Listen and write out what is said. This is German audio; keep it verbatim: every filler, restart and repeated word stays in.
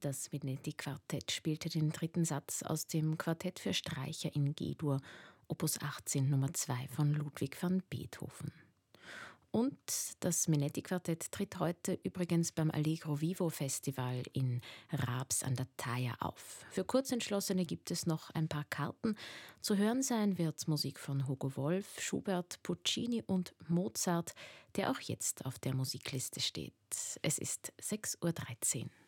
Das Minetti-Quartett spielte den dritten Satz aus dem Quartett für Streicher in G-Dur, Opus achtzehn Nummer zwei von Ludwig van Beethoven. Und das Minetti-Quartett tritt heute übrigens beim Allegro Vivo Festival in Raabs an der Thaya auf. Für Kurzentschlossene gibt es noch ein paar Karten. Zu hören sein wird Musik von Hugo Wolf, Schubert, Puccini und Mozart, der auch jetzt auf der Musikliste steht. Es ist sechs Uhr dreizehn.